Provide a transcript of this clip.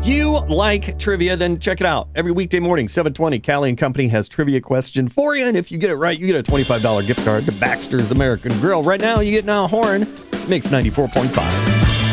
If you like trivia, then check it out. Every weekday morning, 7:20, Callie and Company has trivia question for you. And if you get it right, you get a $25 gift card to Baxter's American Grill. Right now, you get Niall Horan. It's Mix 94.5.